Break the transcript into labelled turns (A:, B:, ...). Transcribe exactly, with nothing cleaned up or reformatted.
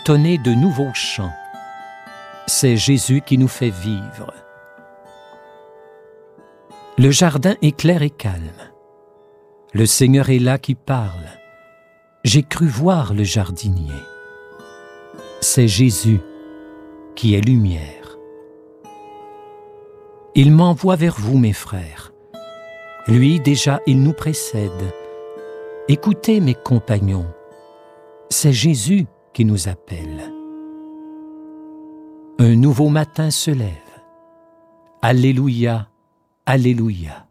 A: entonner de nouveaux chants. C'est Jésus qui nous fait vivre. Le jardin est clair et calme. Le Seigneur est là qui parle. J'ai cru voir le jardinier. C'est Jésus qui est lumière. Il m'envoie vers vous, mes frères. Lui, déjà, il nous précède. Écoutez, mes compagnons, c'est Jésus qui nous appelle. Un nouveau matin se lève. Alléluia, Alléluia.